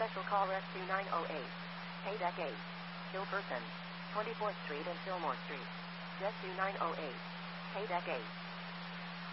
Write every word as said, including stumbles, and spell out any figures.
Special call Rescue nine oh eight. Paydeck eight. Kill person. twenty-fourth Street and Fillmore Street. Rescue nine oh eight. Paydeck eight.